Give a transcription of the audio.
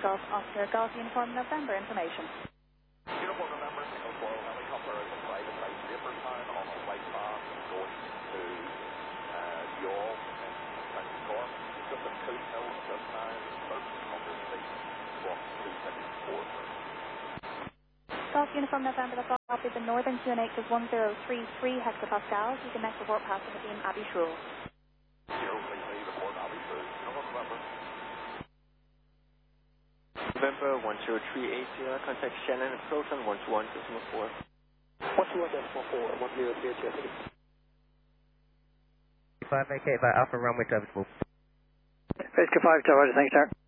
Golf Oscar Golf Uniform November information. Uniform November, Singapore helicopter is a private flight vapor time on a flight path going to Yall and Vancouver. Just a Coot Hill just now, 1,300 feet, walk 264. Golf Uniform November, the copy the northern QNH is 1033 hectopascals. You can next report passing the beam Abbey Shrew. 033, report Abbey Shrew. Uniform November. November 10380, contact Shannon approach on 121.4. 121.4, 1030. 5 vacate by Alpha runway serviceable. Rescue 5, Tower, thanks, sir.